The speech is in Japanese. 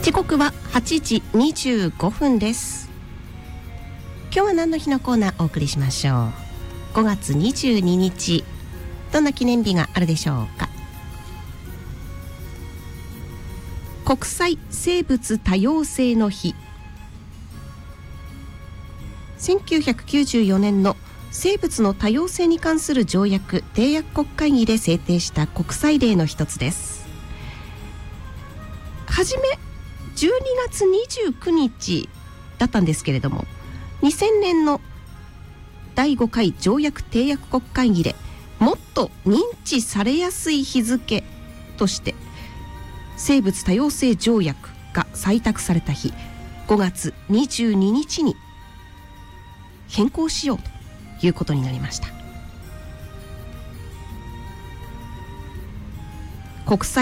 時刻は8時25分です。今日は何の日のコーナーお送りしましょう。5月22日、どんな記念日があるでしょうか。国際生物多様性の日。1994年の生物の多様性に関する条約締約国会議で制定した国際例の一つです。はじめ12月29日だったんですけれども、2000年の第5回条約締約国会議でもっと認知されやすい日付として生物多様性条約が採択された日、5月22日に変更しようということになりました。国際